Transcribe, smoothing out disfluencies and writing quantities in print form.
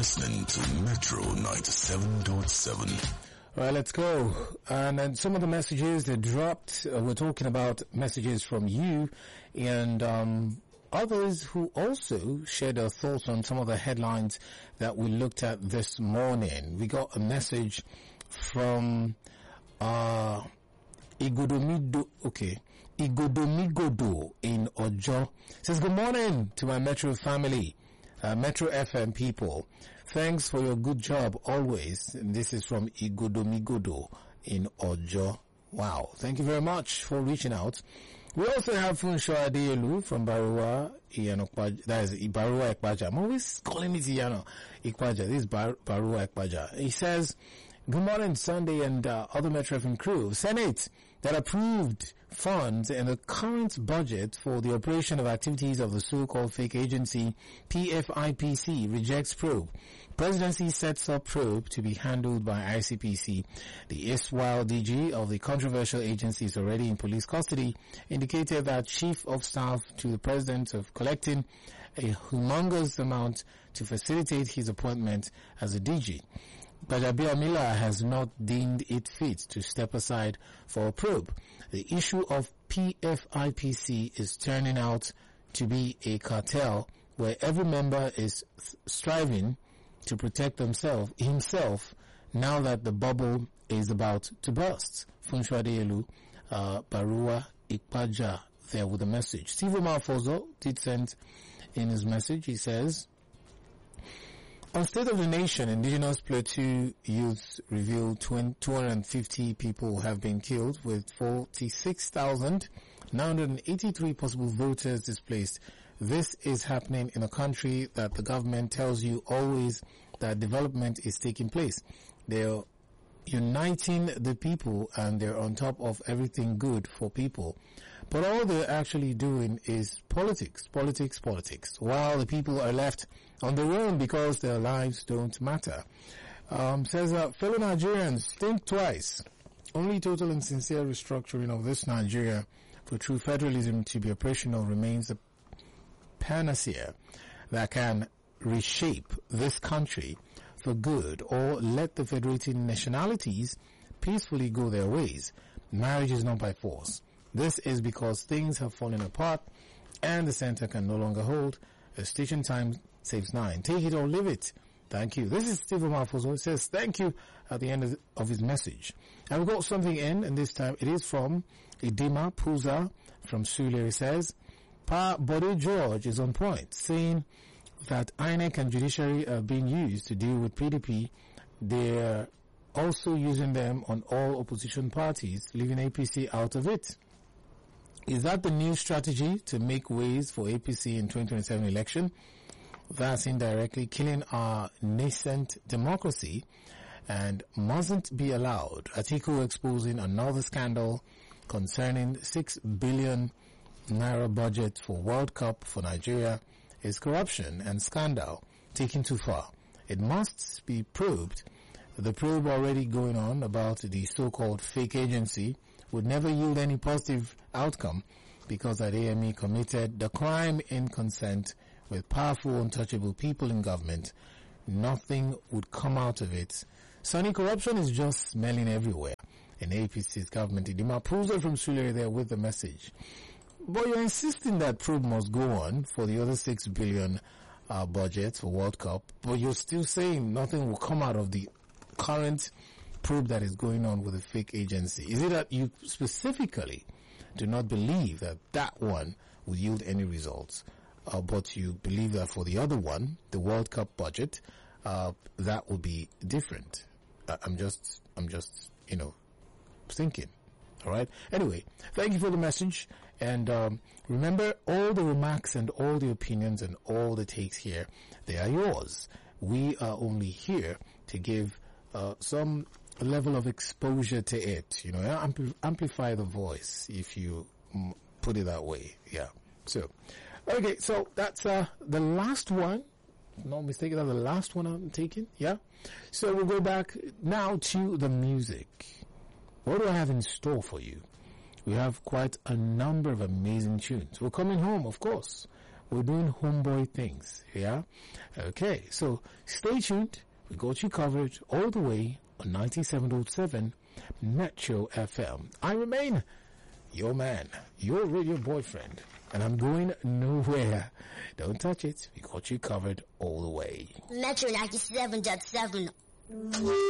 listening to Metro 97.7. All right, let's go. And then some of the messages that dropped, we're talking about messages from you and others who also shared their thoughts on some of the headlines that we looked at this morning. We got a message from Igodomigodo in Ojo. It says, good morning to my Metro family, Metro FM people. Thanks for your good job always. And this is from Igodomigodo in Ojo. Wow. Thank you very much for reaching out. We also have Funsho Adeyelu from Barua Ikpaja. That is Barua Ikpaja. I'm always calling it Iyano Ikpaja. This is Barua Ikpaja. He says, good morning, Sunday and other Metro FM crew. Senate that approved funds in the current budget for the operation of activities of the so-called fake agency PFIPC rejects probe. Presidency sets up probe to be handled by ICPC. The erstwhile DG of the controversial agency is already in police custody, indicated that Chief of Staff to the President of collecting a humongous amount to facilitate his appointment as a DG. Gbajabiamila Miller has not deemed it fit to step aside for a probe. The issue of PFIPC is turning out to be a cartel where every member is striving to protect himself now that the bubble is about to burst. Funsho Adeyelu, Barua Ikpaja there with a message. Steve Malfozo did send in his message. He says, on State of the Nation, Indigenous Plateau youths reveal 250 people have been killed with 46,983 possible voters displaced. This is happening in a country that the government tells you always that development is taking place. They're uniting the people and they're on top of everything good for people. But all they're actually doing is politics, while the people are left on their own because their lives don't matter. Says fellow Nigerians, think twice. Only total and sincere restructuring of this Nigeria for true federalism to be operational remains a panacea that can reshape this country for good, or let the federating nationalities peacefully go their ways. Marriage is not by force. This is because things have fallen apart and the center can no longer hold. A station time saves 9. Take it or leave it. Thank you. This is Steve Malfozo. It says thank you at the end of his message. And we got something in, and this time it is from Idima Puza from Sule. It says, Pa Bode George is on point, saying that INEC and judiciary are being used to deal with PDP. They're also using them on all opposition parties, leaving APC out of it. Is that the new strategy to make ways for APC in 2027 election? That's indirectly killing our nascent democracy and mustn't be allowed. Atiku exposing another scandal concerning 6 billion naira budget for World Cup for Nigeria is corruption and scandal taken too far. It must be probed. The probe already going on about the so-called fake agency would never yield any positive outcome because that AME committed the crime in consent with powerful, untouchable people in government. Nothing would come out of it. Sunny corruption is just smelling everywhere in APC's government. Idima Puzo from Sule there with the message. But you're insisting that probe must go on for the other 6 billion budget for World Cup, but you're still saying nothing will come out of the current probe that is going on with the fake agency. Is it that you specifically do not believe that that one will yield any results, but you believe that for the other one, the World Cup budget, that will be different? I'm just, thinking. All right. Anyway, thank you for the message. And remember, all the remarks and all the opinions and all the takes here, they are yours. We are only here to give some level of exposure to it. Amplify the voice, if you put it that way. Yeah. So, okay. So that's the last one. Not mistaken, that's the last one I'm taking. Yeah. So we'll go back now to the music. What do I have in store for you? We have quite a number of amazing tunes. We're coming home, of course. We're doing homeboy things, yeah? Okay, so stay tuned. We got you covered all the way on 97.7 Metro FM. I remain your man, your radio boyfriend, and I'm going nowhere. Don't touch it. We got you covered all the way. Metro 97.7.